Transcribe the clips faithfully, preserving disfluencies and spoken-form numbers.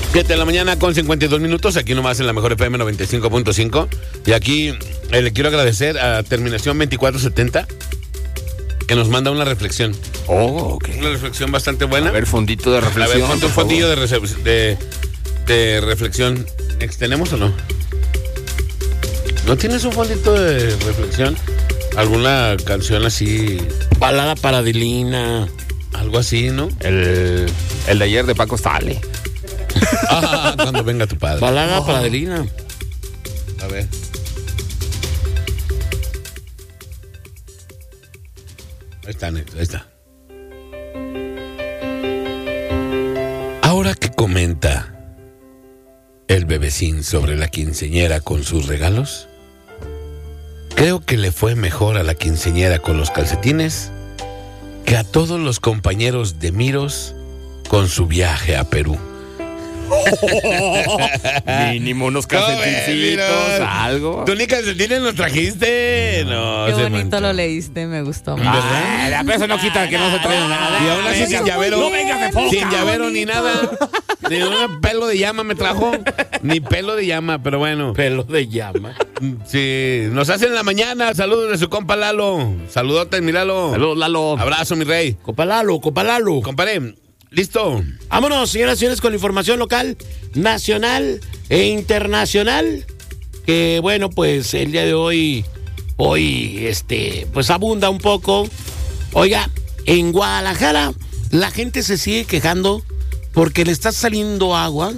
siete de la mañana con cincuenta y dos minutos, aquí nomás en la Mejor F M noventa y cinco punto cinco. Y aquí eh, le quiero agradecer a Terminación veinticuatro setenta que nos manda una reflexión. Oh, ok. Una reflexión bastante buena. A ver, fondito de reflexión. A ver, ponte un fondillo de, rece- de, de reflexión. ¿Tenemos o no? ¿No tienes un fondito de reflexión? ¿Alguna canción así? Balada para Adelina. Algo así, ¿no? El, el de ayer de Paco Stanley. Ah, cuando venga tu padre. Balada oh. para Adelina. A ver. Ahí está, ahí está. Ahora que comenta el bebecín sobre la quinceañera con sus regalos, creo que le fue mejor a la quinceañera con los calcetines que a todos los compañeros de Miros con su viaje a Perú. Mínimo unos calcetincitos, algo. ¿Tú ni calcetines nos trajiste? No. Qué bonito lo leíste, me gustó. ¿Verdad? Pero eso no quita que no se trae nada. Y aún así sin llavero. No vengas de foca. Sin llavero ni nada. Ni un pelo de llama me trajo. Ni pelo de llama, pero bueno. Pelo de llama. Sí, nos hacen la mañana. Saludos de su compa Lalo. Saludotes, mi Lalo. Saludos, Lalo. Abrazo, mi rey. Compa Lalo, compa Lalo. Compadre, listo. Vámonos, señoras y señores, con la información local, nacional e internacional. Que bueno, pues el día de hoy, hoy, este, pues abunda un poco. Oiga, en Guadalajara, la gente se sigue quejando porque le está saliendo agua.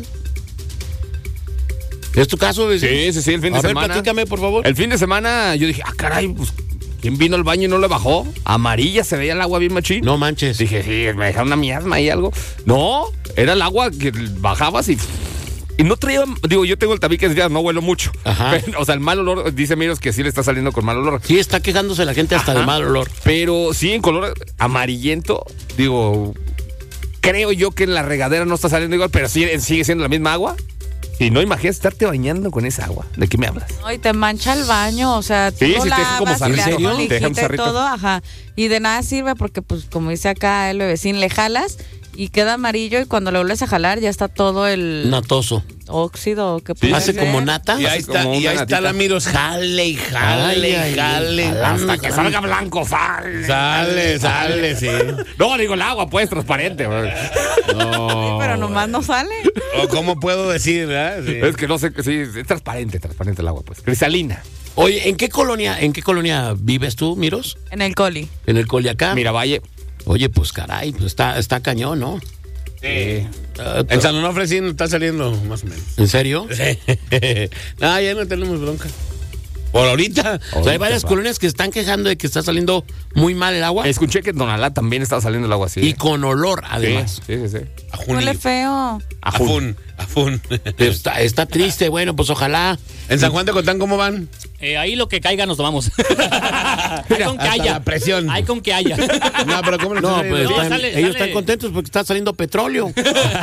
¿Es tu caso? Sí, sí, sí, el fin de A semana. ver, platícame, por favor. El fin de semana yo dije, ah, caray, pues, ¿quién vino al baño y no le bajó? Amarilla, se veía el agua bien machín. No manches. Dije, sí, me dejaron una miasma ahí algo. No, era el agua que bajabas y... Y no traía, digo, yo tengo el tabique, ya no huelo mucho. Ajá. Pero, o sea, el mal olor, dice Miros que sí le está saliendo con mal olor. Sí, está quejándose la gente hasta Ajá. de mal olor. Pero sí, en color amarillento, digo, creo yo que en la regadera no está saliendo igual, pero sí, sigue siendo la misma agua. Y no imaginas estarte bañando con esa agua. ¿De qué me hablas? No, y te mancha el baño, o sea, tú Sí, lo sí, te deja como lavas y le das sarrito. con Te deja un lijita y sarrito. todo, ajá. Y de nada sirve porque, pues, como dice acá el bebecín, le jalas y queda amarillo y cuando lo vuelves a jalar ya está todo el Natoso. óxido que Sí, puede Hace ser. como nata. Y ahí Así como está, y una ahí natita. está la Miros. Jale y jale Ay, y jale. ay, Hasta que salga blanco, sale. Sale, sale, sí. No, digo, el agua, pues, transparente. güey. No. Pero nomás no sale. O cómo puedo decir, ¿verdad? Sí. Es que no sé, sí, es transparente, transparente el agua, pues. Cristalina. Oye, ¿en qué colonia, en qué colonia vives tú, Miros? En el coli. En el Coliacá. Miravalle. Oye, pues caray, pues está, está cañón, ¿no? Sí. Uh, En San Onofre sí está saliendo más o menos. ¿En serio? Sí. No, ya no tenemos bronca. Por ahorita. O sea, hay varias colonias que están quejando de que está saliendo muy mal el agua. Escuché que en Tonalá también estaba saliendo el agua así. Y con olor, Sí, además. sí, sí, sí. Ajún. Huele feo. Afún. Afún. Está, está triste, bueno, pues ojalá. En San Juan de Cotán, ¿cómo van? Eh, ahí lo que caiga nos tomamos. Hay con que hasta haya. la presión. Hay con que haya. No, pero ¿cómo le No, estás pues saliendo? están- sale, ellos sale. están contentos porque está saliendo petróleo.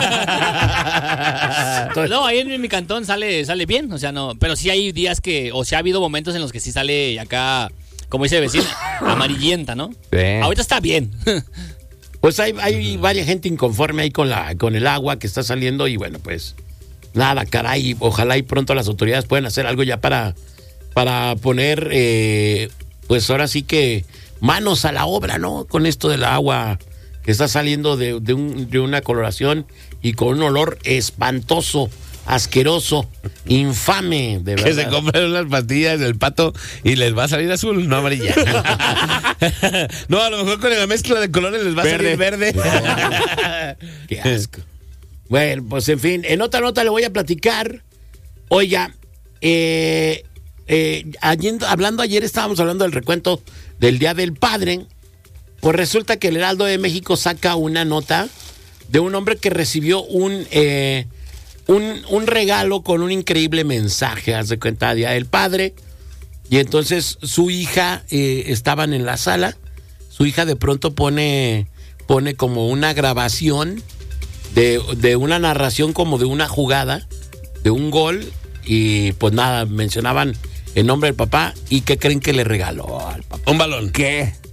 Entonces, No, ahí en mi cantón sale, sale bien. O sea, no. Pero sí hay días que, o sea, ha habido momentos en los que sí sale acá, como dice el vecino, amarillenta, ¿no? Sí. Ahorita está bien. pues hay, hay varias gente inconforme ahí con la, con el agua que está saliendo y bueno, pues nada, caray, ojalá y pronto las autoridades puedan hacer algo ya para, para poner, eh, pues ahora sí que manos a la obra, ¿no? Con esto del agua que está saliendo de, de, un, de una coloración y con un olor espantoso, asqueroso, infame, de verdad. Que se compren unas pastillas del pato y les va a salir azul, no amarilla. No, a lo mejor con la mezcla de colores les va a salir verde. Qué asco. Bueno, pues en fin, en otra nota le voy a platicar. Oiga, eh, eh, ayer- hablando ayer estábamos hablando del recuento del Día del Padre. Pues resulta que el Heraldo de México saca una nota de un hombre que recibió un, eh, un, un regalo con un increíble mensaje, haz de cuenta, Día del Padre. Y entonces su hija, eh, estaban en la sala, su hija de pronto pone, pone como una grabación de, de una narración como de una jugada, de un gol, y pues nada, mencionaban el nombre del papá, y ¿qué creen que le regaló al papá? Un balón. ¿Qué?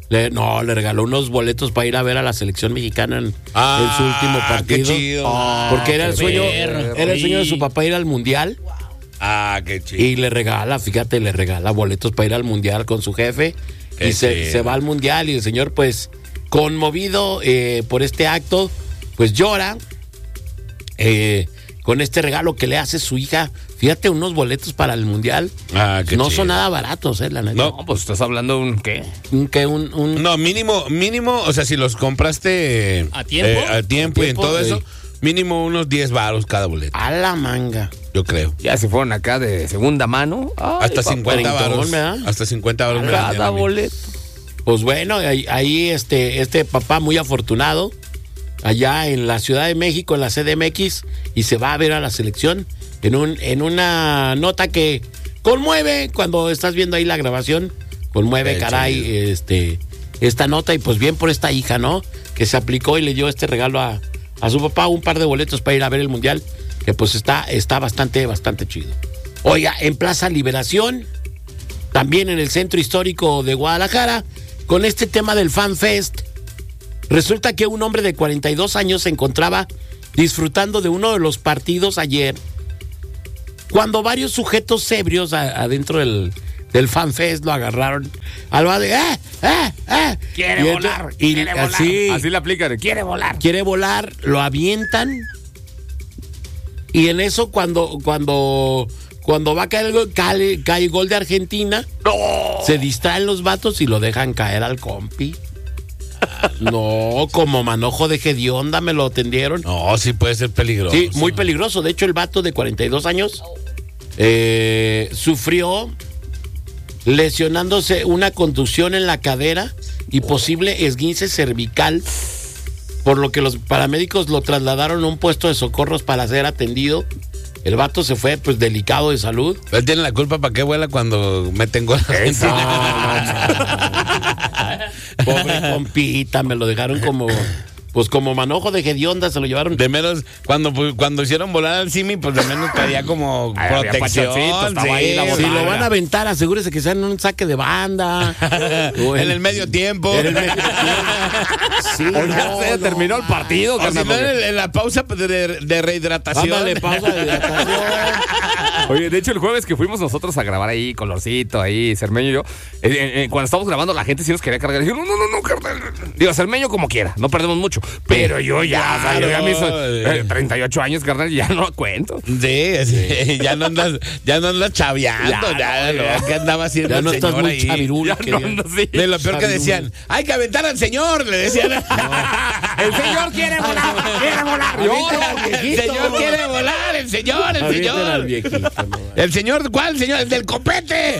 Le, no, le regaló unos boletos para ir a ver a la selección mexicana en, Ah, en su último partido. qué chido. Porque era el qué sueño, perro, era el sueño de sí. su papá ir al mundial. Ah, qué chido. Y le regala, fíjate, le regala boletos para ir al mundial con su jefe. Qué y se, chido. se va al mundial y el señor, pues, conmovido eh, por este acto, pues llora eh, con este regalo que le hace su hija. Fíjate, unos boletos para el mundial. Ah, qué no chido. son nada baratos, eh, la neta. No. No, pues estás hablando de un qué. Un, que un, un- No, mínimo, mínimo, o sea, si los compraste ¿A tiempo? eh, a tiempo A y en tiempo, todo sí. eso, mínimo unos diez varos cada boleto, a la manga. yo creo. Ya se fueron acá de segunda mano. Ay, Hasta papá. cincuenta Treintón, varos. ¿verdad? Hasta cincuenta varos. me vendían Cada a mí. boleto. Pues bueno, ahí, ahí este, este papá muy afortunado, allá en la Ciudad de México, en la C D M X, y se va a ver a la selección en, un, en una nota que conmueve cuando estás viendo ahí la grabación. Conmueve, Qué caray, chido. este, esta nota, y pues bien por esta hija, ¿no? Que se aplicó y le dio este regalo a, a su papá, un par de boletos para ir a ver el Mundial, que pues está, está bastante, bastante chido. Oiga, en Plaza Liberación, también en el centro histórico de Guadalajara, con este tema del Fan Fest, resulta que un hombre de cuarenta y dos años se encontraba disfrutando de uno de los partidos ayer, cuando varios sujetos ebrios a- adentro del, del Fan Fest lo agarraron al lado de ¡eh, eh, eh! Quiere Y volar, entonces- y quiere volar. así, Así le aplican. Quiere volar. quiere volar, lo avientan, y en eso cuando cuando cuando va a caer el gol, cae, cae gol de Argentina, se distraen los vatos y lo dejan caer al compi. No, como manojo de hedionda me lo tendieron. No, sí puede ser peligroso. Sí, muy peligroso. De hecho, el vato de cuarenta y dos años eh, sufrió lesionándose una contusión en la cadera y posible esguince cervical, por lo que los paramédicos lo trasladaron a un puesto de socorros para ser atendido. El vato se fue, pues, delicado de salud. Él tiene la culpa para qué vuela cuando meten gol. Pobre compita, me lo dejaron como, pues, como manojo de hedionda, se lo llevaron. De menos, cuando, cuando hicieron volar al Simi, pues de menos caía como Ay, había protección. pachoncito, estaba ahí la sí, Si bola. lo van a aventar, asegúrese que sea en un saque de banda. O en el medio tiempo. en el medio tiempo. Sí, O ya no, se no, terminó el partido, O si carnal, no, en, porque- el- en la pausa de, de rehidratación. Ándale, pausa de hidratación. Oye, de hecho, el jueves que fuimos nosotros a grabar ahí, Colorcito, ahí, Cermeño y yo, eh, eh, eh, cuando estábamos grabando, la gente sí nos quería cargar. Y yo, no, no, no, no, carnal. Digo, Cermeño como quiera, no perdemos mucho. Pero yo ya, o sea, yo ya me hizo eh, treinta y ocho años, carnal, y ya no cuento. Sí, sí, ya no andas, ya no andas chaveando, Ya, ya, no, lo ya. que andaba haciendo Ya el no estás señor muy ahí. chavirul. Ya que no, digan. no, sí. De lo peor que Chavirul. decían, hay que aventar al señor, le decían. El señor quiere volar, quiere volar. Yo, Aviéntala al El viejito. señor quiere volar, el señor, el Aviéntala al señor. viejito, no. El señor, ¿cuál señor? El del copete.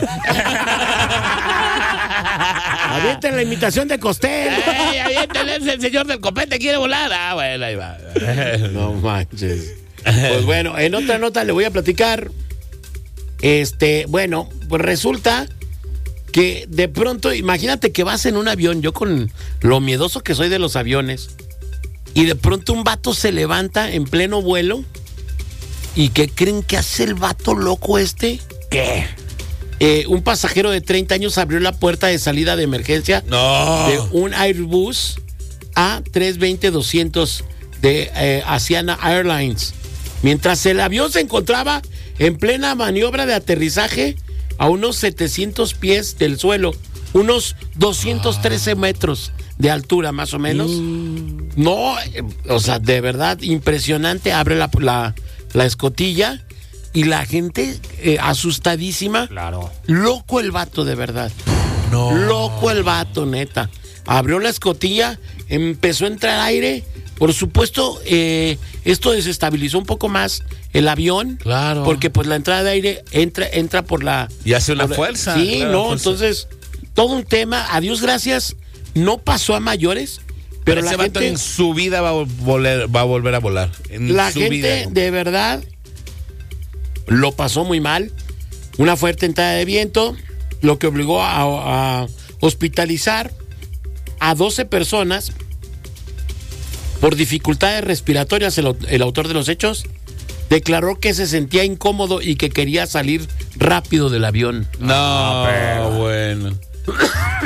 Avienten la imitación de Costel. Ey, aviéntale, es el señor del copete, quiere volar. Ah, bueno, ahí va. No manches. Pues bueno, en otra nota le voy a platicar. Este, bueno, pues resulta que de pronto, imagínate que vas en un avión, yo con lo miedoso que soy de los aviones, y de pronto un vato se levanta en pleno vuelo. ¿Y qué creen que hace el vato loco este? ¿qué? Eh, un pasajero de treinta años abrió la puerta de salida de emergencia No. de un Airbus A trescientos veinte doscientos de eh, Asiana Airlines, mientras el avión se encontraba en plena maniobra de aterrizaje a unos setecientos pies del suelo, unos doscientos trece metros de altura más o menos. No, eh, o sea, de verdad impresionante. Abre la, la, la escotilla y la gente eh, asustadísima. Claro. Loco el vato, de verdad. No. Loco el vato, neta. Abrió la escotilla, empezó a entrar aire. Por supuesto, eh, esto desestabilizó un poco más el avión. Claro. Porque pues la entrada de aire entra, entra por la... Y hace una por la- fuerza. Sí, claro, no, fuerza. entonces, todo un tema. A Dios gracias, no pasó a mayores. Pero Pero, ese la vato gente, en su vida va a volver, va a volver a volar. En la su gente vida. de verdad lo pasó muy mal. Una fuerte entrada de viento, lo que obligó a, a hospitalizar a doce personas por dificultades respiratorias. El, au- el autor de los hechos declaró que se sentía incómodo y que quería salir rápido del avión. No, pero- bueno.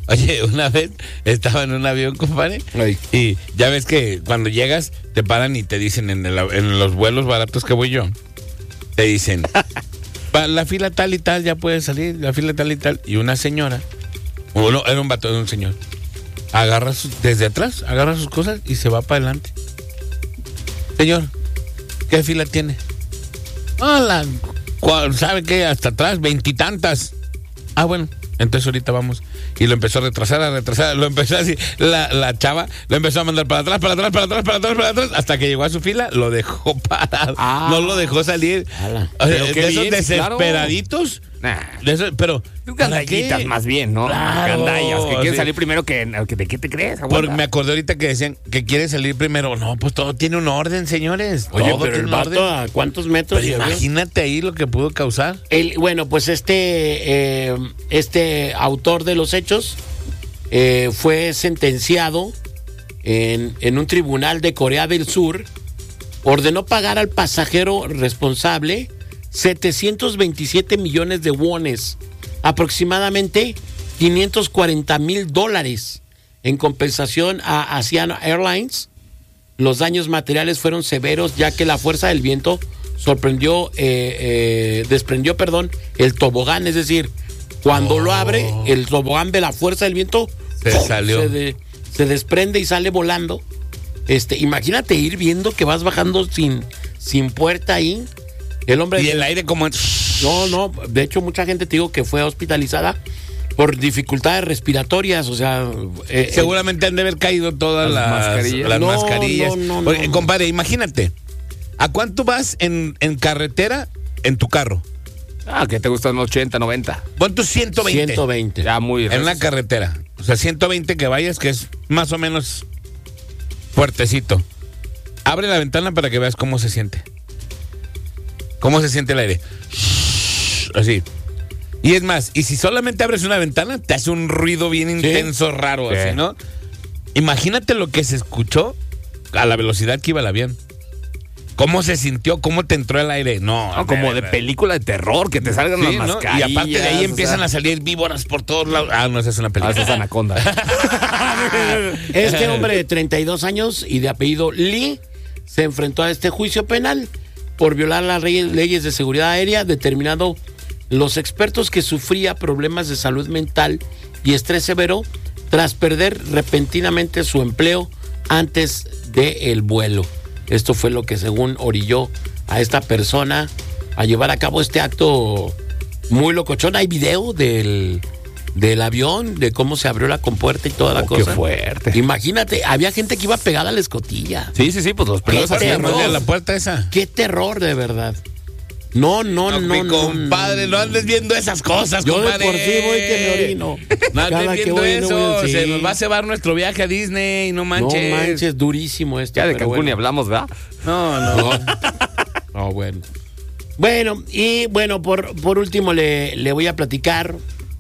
Oye, una vez estaba en un avión, compadre, Ay. y ya ves que cuando llegas te paran y te dicen en, el- en los vuelos baratos que voy yo, te dicen, "Pa- la fila tal y tal ya puede salir, la fila tal y tal", y una señora, o no, era un vato de un señor, agarra sus- desde atrás, agarra sus cosas y se va para adelante. Señor, ¿qué fila tiene? Hola, ¿sabe qué? Hasta atrás, veintitantas. Ah, bueno, entonces ahorita vamos. Y lo empezó a retrasar, a retrasar, lo empezó así, la, la chava lo empezó a mandar para atrás, para atrás, para atrás, para atrás, para atrás, hasta que llegó a su fila, lo dejó parado. Ah. No lo dejó salir. Ala. O sea, Pero qué de esos bien, sí, claro. desesperaditos. Nah. De esos- pero, ¿para Gandallitas qué? más bien, ¿no? Claro, Gandallas, que quieren sí. salir primero que, que ¿de qué te crees? Por- Aguanta. me acordé ahorita que decían que quiere salir primero. No, pues todo tiene un orden, señores. Oye, Todo pero tiene el un vato, orden. ¿a cuántos metros Pero llegó? imagínate ahí lo que pudo causar. El, bueno, pues este, eh, este autor de los hechos eh, fue sentenciado en, en un tribunal de Corea del Sur. Ordenó pagar al pasajero responsable setecientos veintisiete millones de wones, aproximadamente quinientos cuarenta mil dólares, en compensación a Asiana Airlines. Los daños materiales fueron severos, ya que la fuerza del viento sorprendió, eh, eh, desprendió, perdón, el tobogán, es decir, cuando lo abre, el tobogán de la fuerza del viento Se ¡pum! salió. se, de- se desprende y sale volando. Este, imagínate ir viendo que vas bajando sin, sin puerta ahí. El hombre. Y el aire como... No, no, de hecho mucha gente te digo que fue hospitalizada por dificultades respiratorias, o sea, eh, Seguramente han de haber caído todas Las las, mascarillas. las No, mascarillas. no, no, Oye, no. compadre, imagínate, ¿a cuánto vas en, en carretera en tu carro? Ah, que te gustan ochenta, noventa. Pon tu ciento veinte. ciento veinte. Ya muy En la recio. carretera. O sea, ciento veinte que vayas, que es más o menos fuertecito. Abre la ventana para que veas cómo se siente. Cómo se siente el aire. Así. Y es más, y si solamente abres una ventana, te hace un ruido bien intenso, raro, Sí. así, ¿no? Imagínate lo que se escuchó a la velocidad que iba el avión. ¿Cómo se sintió? ¿Cómo te entró el aire? No, No, como de verdad. película de terror, que te salgan Sí, las ¿no? mascarillas. Y aparte de ahí o empiezan sea. a salir víboras por todos lados. Ah, no, esa es una Ah, película. esa es anaconda. Este hombre de treinta y dos años y de apellido Lee se enfrentó a este juicio penal por violar las rey- leyes de seguridad aérea, determinando los expertos que sufría problemas de salud mental y estrés severo tras perder repentinamente su empleo antes del vuelo. Esto fue lo que según orilló a esta persona a llevar a cabo este acto muy locochón. Hay video del, del avión, de cómo se abrió la compuerta y toda la Oh, qué cosa. fuerte. Imagínate, había gente que iba pegada a la escotilla. Sí, sí, sí, pues los primeros Qué hacían, terror. de la puerta esa. Qué terror, de verdad. No, no, no, mi no. compadre, no andes viendo esas cosas, Yo de compadre. por sí voy que me orino. No andes Cada que viendo voy, no eso. voy, Se sí. nos va a cebar nuestro viaje a Disney, no manches. No manches, durísimo esto. Ya de pero Cancún bueno. ni hablamos, ¿verdad? No, no. No, bueno. Bueno, y bueno, por, por último le, le voy a platicar.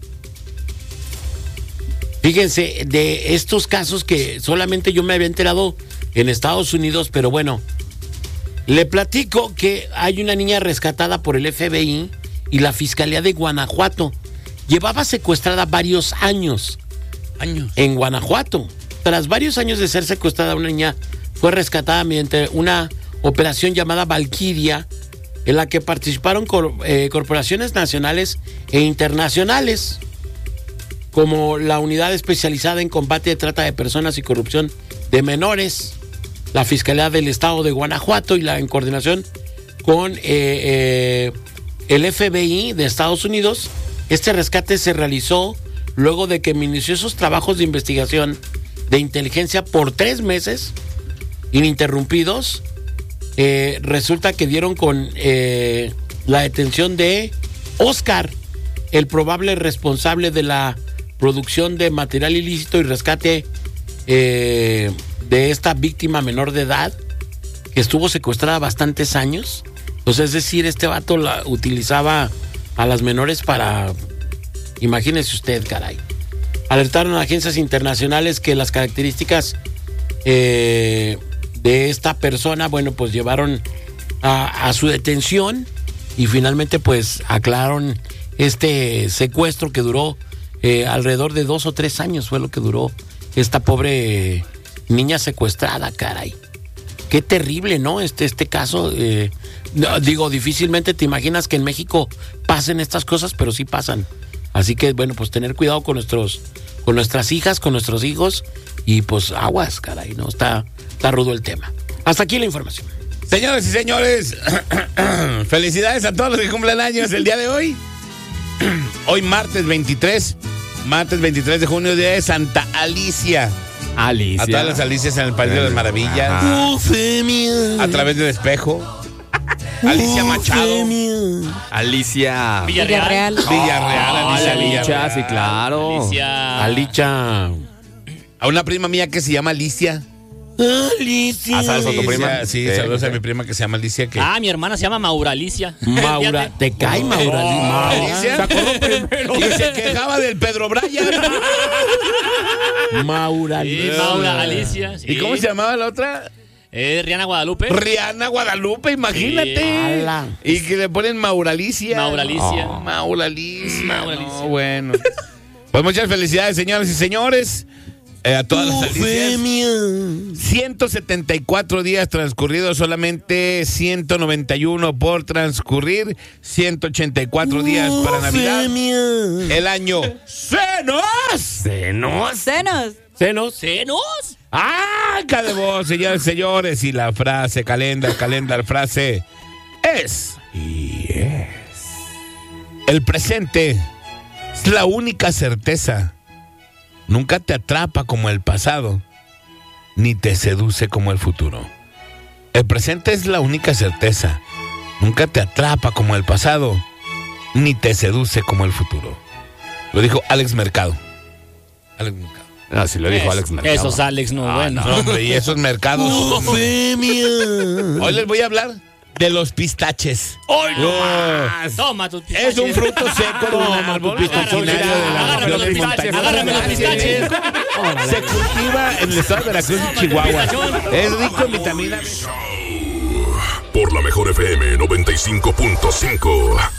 Fíjense, de estos casos que solamente yo me había enterado en Estados Unidos, pero bueno, le platico que hay una niña rescatada por el F B I y la Fiscalía de Guanajuato. Llevaba secuestrada varios años Años. en Guanajuato. Tras varios años de ser secuestrada, una niña fue rescatada mediante una operación llamada Valquiria, en la que participaron cor- eh, corporaciones nacionales e internacionales, como la Unidad Especializada en Combate de Trata de Personas y Corrupción de Menores, la Fiscalía del Estado de Guanajuato y la en coordinación con eh, eh, el F B I de Estados Unidos. Este rescate se realizó luego de que minuciosos trabajos de investigación de inteligencia por tres meses ininterrumpidos. Eh, resulta que dieron con eh, la detención de Oscar, el probable responsable de la producción de material ilícito y rescate eh, de esta víctima menor de edad que estuvo secuestrada bastantes años. Pues es decir, este vato la utilizaba a las menores para... Imagínese usted, caray. Alertaron a agencias internacionales que las características eh, de esta persona, bueno, pues llevaron a, a su detención y finalmente pues aclararon este secuestro que duró eh, alrededor de dos o tres años fue lo que duró esta pobre niña secuestrada, caray. Qué terrible, ¿no? Este, este caso, eh, no, digo, difícilmente te imaginas que en México pasen estas cosas, pero sí pasan. Así que, bueno, pues tener cuidado con nuestros, con nuestras hijas, con nuestros hijos, y pues aguas, caray, ¿no? Está, está rudo el tema. Hasta aquí la información. Señores y señores, felicidades a todos los que cumplen años el día de hoy. Hoy martes veintitrés, martes veintitrés de junio, día de Santa Alicia. Alicia. A todas las Alicias en el País de las Maravillas. A través del espejo. Alicia Machado. Alicia. Villarreal. Villarreal, Oh, Alicia la Villarreal. Licha, sí, claro. Alicia. Alicia. A una prima mía que se llama Alicia. Alicia. Ah, ¿sabes a tu prima? Sí, Sí, saludos sí. a mi prima que se llama Alicia. Que... Ah, mi hermana se llama Mauralicia. Maura, Fíjate. te cae Maura. Oh, Maura. Alicia. Se acordó primero. Y se quejaba del Pedro Bryan. Maura. Sí, Maura Alicia. Sí. ¿Y cómo se llamaba la otra? Eh, Rihanna Guadalupe. Rihanna Guadalupe, imagínate. Sí. Ala. Y que le ponen Mauralicia. Mauralicia. Oh, Mauralicia. Mauralicia. No, bueno. Pues muchas felicidades, señoras y señores. Eh, a todas las Alicias. ciento setenta y cuatro días transcurridos, solamente ciento noventa y uno por transcurrir. ciento ochenta y cuatro días para Navidad. El año ¡Senos! Senos. Senos. Senos. ¿Senos? ¡Arca de voz, señores y señores! Y la frase, calendar, calendar, frase es... Y es... El presente es la única certeza. Nunca te atrapa como el pasado, ni te seduce como el futuro. El presente es la única certeza. Nunca te atrapa como el pasado, ni te seduce como el futuro. Lo dijo Alex Mercado. Alex Mercado. Ah, sí lo dijo Es- Alex Mercado. Esos Alex, no, bueno. No, hombre, y esos mercados. Hoy les voy a hablar de los pistaches. ¡Hoy no Oh. más! Toma tus pistaches. Es un fruto seco de un Toma, árbol tu pistache originario de la Agárrame región los pistaches, montañosa agárrame los de pistaches. Se cultiva en el estado de Veracruz y Chihuahua. pistachón. Es rico en vitamina B. Por la mejor F M noventa y cinco punto cinco.